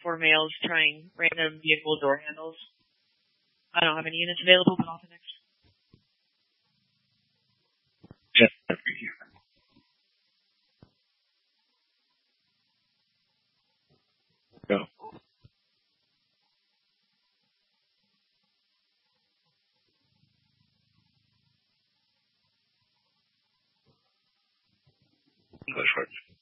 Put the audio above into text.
for males trying random vehicle door handles. I don't have any units available, but I'll the next. Go. English words.